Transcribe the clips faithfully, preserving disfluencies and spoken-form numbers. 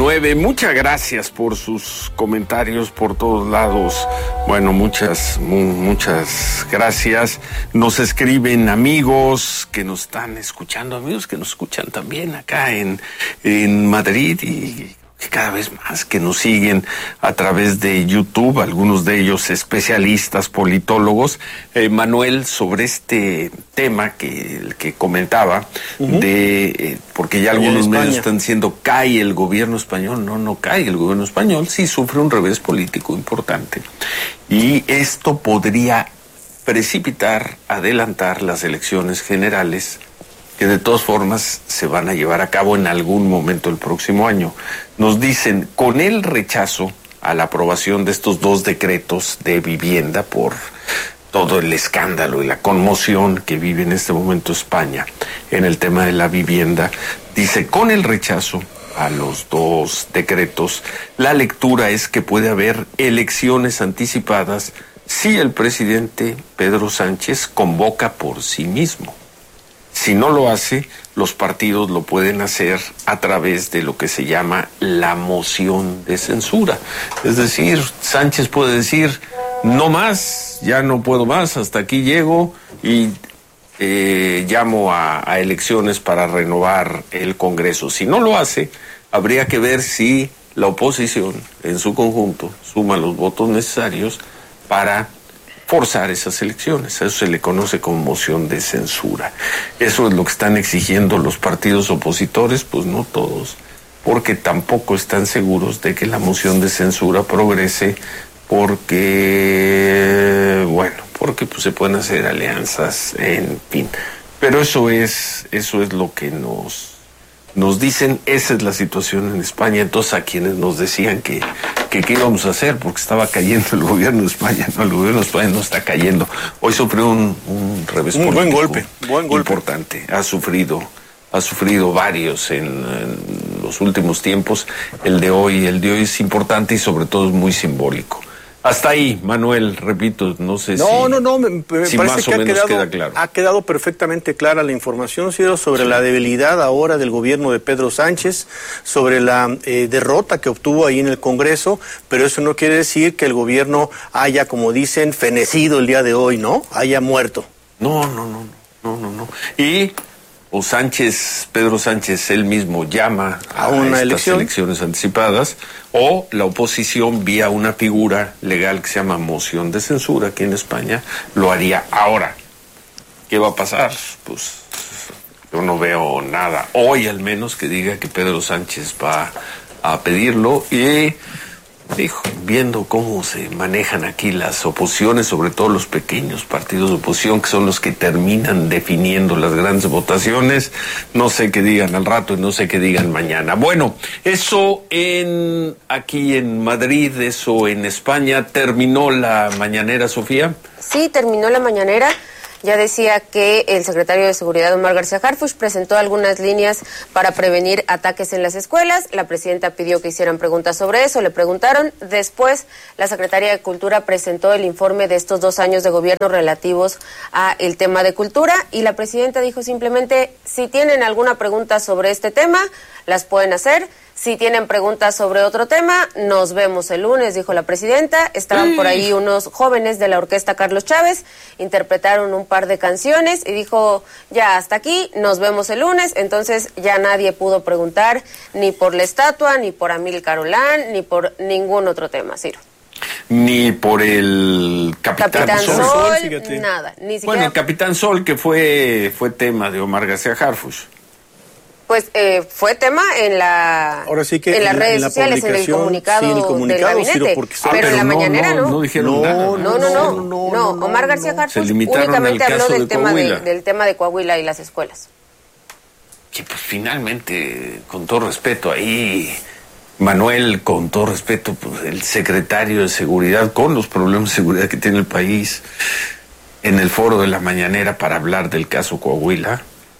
diecinueve. Muchas gracias por sus comentarios por todos lados. Bueno, muchas, mu- muchas gracias. Nos escriben amigos que nos están escuchando, amigos que nos escuchan también acá en, en Madrid y cada vez más que nos siguen a través de YouTube, algunos de ellos especialistas, politólogos. Eh, Manuel, sobre este tema que, el que comentaba, uh-huh. de eh, porque ya algunos medios están diciendo cae el gobierno español. No, no cae el gobierno español, sí sufre un revés político importante. Y esto podría precipitar, adelantar las elecciones generales, que de todas formas se van a llevar a cabo en algún momento el próximo año. Nos dicen, con el rechazo a la aprobación de estos dos decretos de vivienda por todo el escándalo y la conmoción que vive en este momento España en el tema de la vivienda, dice, con el rechazo a los dos decretos, la lectura es que puede haber elecciones anticipadas si el presidente Pedro Sánchez convoca por sí mismo. Si no lo hace, los partidos lo pueden hacer a través de lo que se llama la moción de censura. Es decir, Sánchez puede decir, no más, ya no puedo más, hasta aquí llego y eh, llamo a, a elecciones para renovar el Congreso. Si no lo hace, habría que ver si la oposición en su conjunto suma los votos necesarios para forzar esas elecciones. A eso se le conoce como moción de censura. Eso es lo que están exigiendo los partidos opositores, pues no todos, porque tampoco están seguros de que la moción de censura progrese, porque, bueno, porque pues se pueden hacer alianzas, en fin. Pero eso es, eso es lo que nos nos dicen, esa es la situación en España. Entonces, a quienes nos decían que, que qué íbamos a hacer porque estaba cayendo el gobierno de España, no, el gobierno de España no está cayendo. Hoy sufrió un, un revés un político buen golpe, buen golpe importante. Ha sufrido, ha sufrido varios en, en los últimos tiempos. El de hoy, el de hoy es importante y sobre todo es muy simbólico. Hasta ahí, Manuel, repito, no sé no, si... No, no, no, me, me si parece más que o ha menos quedado, queda claro. Ha quedado perfectamente clara la información, Ciro, sobre sí. la debilidad ahora del gobierno de Pedro Sánchez, sobre la eh, derrota que obtuvo ahí en el Congreso, pero eso no quiere decir que el gobierno haya, como dicen, fenecido el día de hoy, ¿no? Haya muerto. No, no, no, no, no, no. Y... o Sánchez, Pedro Sánchez, él mismo llama a, a una estas elección. elecciones anticipadas, o la oposición, vía una figura legal que se llama moción de censura aquí en España, lo haría ahora. ¿Qué va a pasar? Pues yo no veo nada, hoy al menos, que diga que Pedro Sánchez va a pedirlo, y dijo, viendo cómo se manejan aquí las oposiciones, sobre todo los pequeños partidos de oposición, que son los que terminan definiendo las grandes votaciones, no sé qué digan al rato y no sé qué digan mañana. Bueno, eso en aquí en Madrid, eso en España. ¿Terminó la mañanera, Sofía? Sí, terminó la mañanera. Ya decía que el secretario de Seguridad, Omar García Harfuch, presentó algunas líneas para prevenir ataques en las escuelas. La presidenta pidió que hicieran preguntas sobre eso, le preguntaron. Después, la Secretaría de Cultura presentó el informe de estos dos años de gobierno relativos a el tema de cultura, y la presidenta dijo simplemente, si tienen alguna pregunta sobre este tema, las pueden hacer. Si tienen preguntas sobre otro tema, nos vemos el lunes, dijo la presidenta. Estaban mm. por ahí unos jóvenes de la orquesta Carlos Chávez, interpretaron un par de canciones y dijo, ya hasta aquí, nos vemos el lunes. Entonces ya nadie pudo preguntar ni por la estatua, ni por Amílcar Olán, ni por ningún otro tema, Ciro. Ni por el Capitán, Capitán Sol, Sol, Sol nada. Ni siquiera... Bueno, el Capitán Sol, que fue, fue tema de Omar García Harfuch. Pues eh, fue tema en la Ahora sí que en las en, redes en la sociales, en el comunicado, sí, en el comunicado del gabinete, Ciro, porque pero, ah, pero en la no, mañanera no. No, no dijeron no, nada. No, no, no, no, no, no, no. Omar García no, Harfuch únicamente habló del tema de, del tema de Coahuila y las escuelas. Que pues finalmente, con todo respeto ahí, Manuel, con todo respeto, pues el secretario de Seguridad, con los problemas de seguridad que tiene el país, en el foro de la mañanera para hablar del caso Coahuila.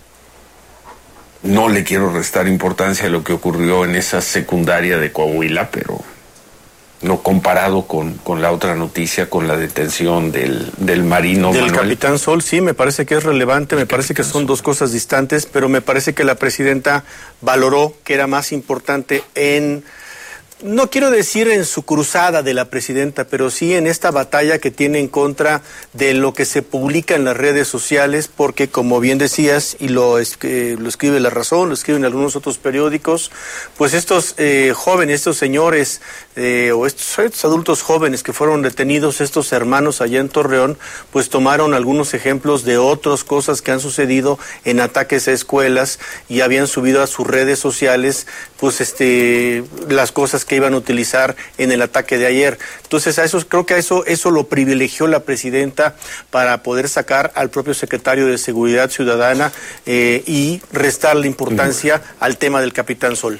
No le quiero restar importancia a lo que ocurrió en esa secundaria de Coahuila, pero no comparado con, con la otra noticia, con la detención del, del marino del Manuel. Capitán Sol, sí, me parece que es relevante, me parece que son dos cosas distantes, pero me parece que la presidenta valoró que era más importante en... No quiero decir en su cruzada de la presidenta, pero sí en esta batalla que tiene en contra de lo que se publica en las redes sociales, porque como bien decías, y lo, es, eh, lo escribe La Razón, lo escriben algunos otros periódicos, pues estos eh, jóvenes, estos señores eh, o estos, estos adultos jóvenes que fueron detenidos, estos hermanos allá en Torreón, pues tomaron algunos ejemplos de otras cosas que han sucedido en ataques a escuelas y habían subido a sus redes sociales, pues este, las cosas que que iban a utilizar en el ataque de ayer. Entonces, a eso creo que a eso eso lo privilegió la presidenta para poder sacar al propio secretario de Seguridad Ciudadana eh, y restar la importancia uh-huh. al tema del Capitán Sol.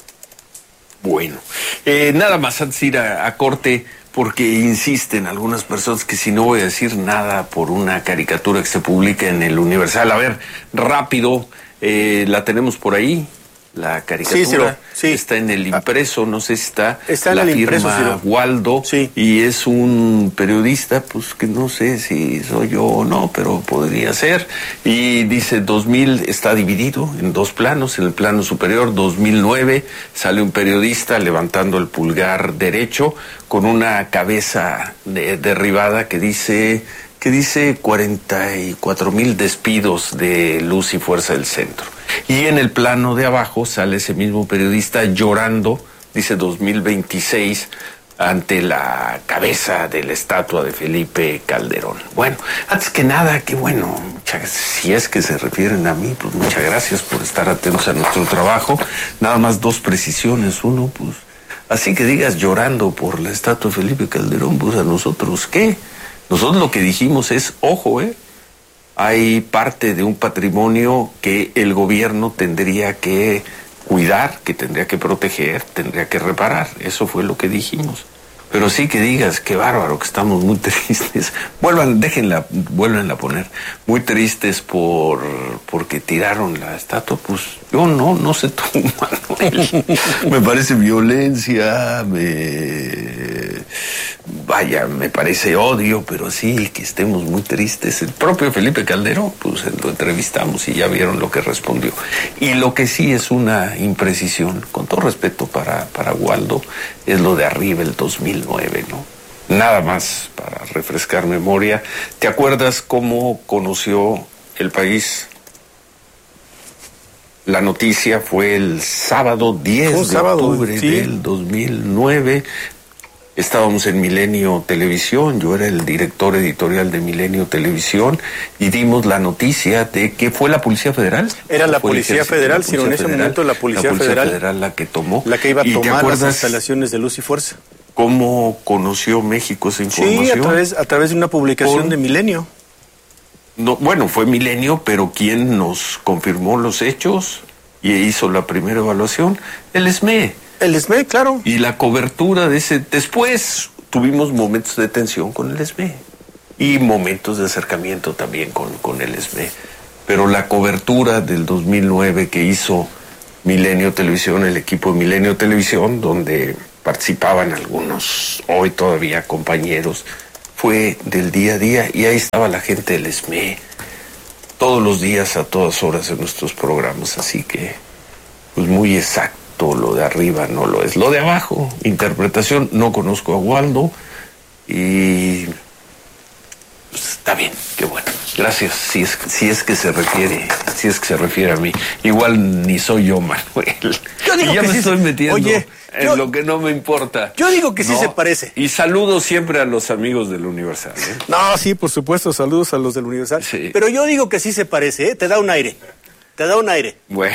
Bueno, eh, nada más antes de ir a, a corte, porque insisten algunas personas que si no voy a decir nada por una caricatura que se publica en el Universal. A ver, rápido, eh, la tenemos por ahí. La caricatura sí, sí. está en el impreso, no sé si está, está en la el firma impreso, Ciro. Waldo, sí. y es un periodista, pues que no sé si soy yo o no, pero podría ser, y dice dos mil está dividido en dos planos, en el plano superior, dos mil nueve, sale un periodista levantando el pulgar derecho con una cabeza de, derribada que dice... que dice cuarenta y cuatro mil despidos de Luz y Fuerza del Centro. Y en el plano de abajo sale ese mismo periodista llorando, dice dos mil veintiséis, ante la cabeza de la estatua de Felipe Calderón. Bueno, antes que nada, qué bueno, muchas, si es que se refieren a mí, pues muchas gracias por estar atentos a nuestro trabajo. Nada más dos precisiones. Uno, pues, así que digas llorando por la estatua de Felipe Calderón, pues a nosotros, ¿qué? Nosotros lo que dijimos es, ojo, eh, hay parte de un patrimonio que el gobierno tendría que cuidar, que tendría que proteger, tendría que reparar. Eso fue lo que dijimos. Pero sí que digas, qué bárbaro, que estamos muy tristes. Vuelvan, déjenla, vuelvan a poner. Muy tristes por porque tiraron la estatua. Pues yo no, no sé tú, Manuel. Me parece violencia, me... Vaya, me parece odio, pero sí, que estemos muy tristes. El propio Felipe Calderón, pues lo entrevistamos y ya vieron lo que respondió. Y lo que sí es una imprecisión, con todo respeto para, para Waldo, es lo de arriba, el dos mil nueve, ¿no? Nada más para refrescar memoria. ¿Te acuerdas cómo conoció el país? La noticia fue el sábado diez de sábado, octubre sí. del dos mil nueve. Estábamos en Milenio Televisión, yo era el director editorial de Milenio Televisión y dimos la noticia de que fue la Policía Federal. Era la Policía Federal, sino en ese federal, momento la Policía, la Policía Federal, Federal la que tomó. La que iba a tomar las instalaciones de Luz y Fuerza. ¿Cómo conoció México esa información? Sí, a través, a través de una publicación Por... de Milenio. No, bueno, fue Milenio, pero ¿quién nos confirmó los hechos y hizo la primera evaluación? El E S M E. El E S M E, claro. Y la cobertura de ese... Después tuvimos momentos de tensión con el E S M E y momentos de acercamiento también con, con el E S M E. Pero la cobertura del dos mil nueve que hizo Milenio Televisión, el equipo de Milenio Televisión, donde participaban algunos, hoy todavía compañeros, fue del día a día y ahí estaba la gente del E S M E todos los días, a todas horas en nuestros programas. Así que, pues muy exacto. Lo de arriba no lo es. Lo de abajo, interpretación, no conozco a Waldo y pues, está bien, qué bueno. Gracias, si es, si es que se refiere, si es que se refiere a mí. Igual ni soy yo, Manuel. Yo digo y ya que me sí estoy se... metiendo Oye, en yo... lo que no me importa. Yo digo que sí no. se parece. Y saludo siempre a los amigos del Universal, ¿eh? No, sí, por supuesto, saludos a los del Universal. Sí. Pero yo digo que sí se parece, ¿eh? Te da un aire. Te da un aire. Bueno.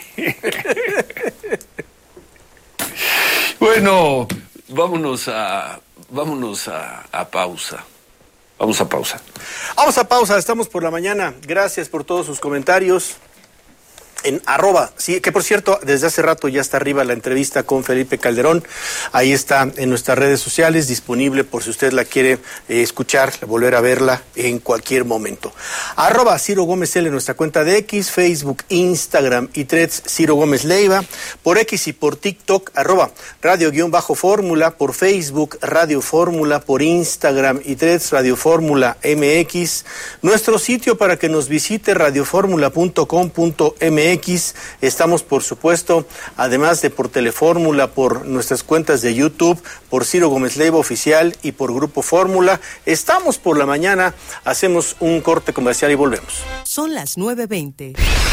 Bueno, vámonos a vámonos a, a pausa. Vamos a pausa. Vamos a pausa, estamos por la mañana. Gracias por todos sus comentarios. en arroba, sí, que por cierto, desde hace rato ya está arriba la entrevista con Felipe Calderón, ahí está en nuestras redes sociales, disponible por si usted la quiere eh, escuchar, volver a verla en cualquier momento. Arroba Ciro Gómez L en nuestra cuenta de X, Facebook, Instagram y Threads Ciro Gómez Leiva, por X y por TikTok, arroba Radio-Fórmula, por Facebook Radio Fórmula, por Instagram y Threads Radio Fórmula M X, nuestro sitio para que nos visite radioformula punto com punto m x. Estamos, por supuesto, además de por Telefórmula, por nuestras cuentas de YouTube, por Ciro Gómez Leiva Oficial y por Grupo Fórmula. Estamos por la mañana, hacemos un corte comercial y volvemos. Son las nueve veinte.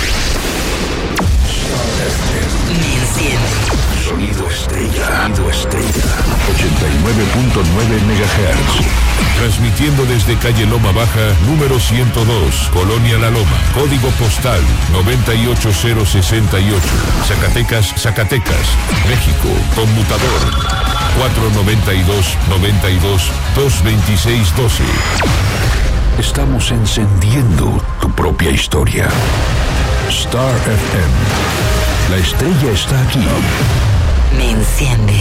Sonido estrella. Sonido estrella. ochenta y nueve punto nueve megahertz. Transmitiendo desde calle Loma Baja, número ciento dos, Colonia La Loma. Código postal noventa y ocho cero sesenta y ocho. Zacatecas, Zacatecas, México. Conmutador cuatro noventa y dos, noventa y dos, dos veintiséis doce. Estamos encendiendo tu propia historia. Star F M. La estrella está aquí. Me enciende.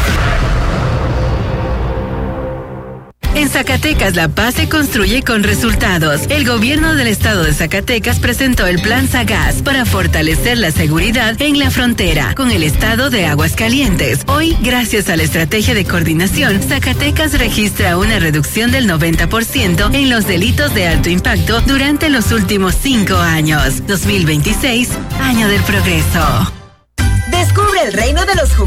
En Zacatecas, la paz se construye con resultados. El gobierno del estado de Zacatecas presentó el Plan Sagaz para fortalecer la seguridad en la frontera con el estado de Aguascalientes. Hoy, gracias a la estrategia de coordinación, Zacatecas registra una reducción del noventa por ciento en los delitos de alto impacto durante los últimos cinco años. dos mil veintiséis, año del progreso. Descubre el reino de los